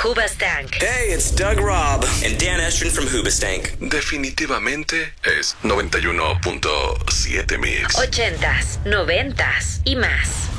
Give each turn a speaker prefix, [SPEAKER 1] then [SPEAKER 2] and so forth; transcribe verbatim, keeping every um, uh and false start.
[SPEAKER 1] Hoobastank.
[SPEAKER 2] Hey, it's Doug Robb.
[SPEAKER 3] And Dan Estrin from Hoobastank.
[SPEAKER 4] Definitivamente es noventa y uno punto siete Mix.
[SPEAKER 1] Ochentas, noventas y más.